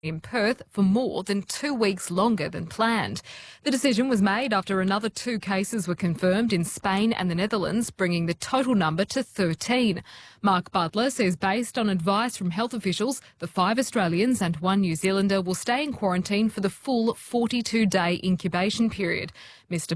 in Perth for more than 2 weeks longer than planned. The decision was made after another 2 cases were confirmed in Spain and the Netherlands, bringing the total number to 13. Mark Butler says based on advice from health officials, the 5 Australians and 1 New Zealander will stay in quarantine for the full 42-day incubation period. Mr.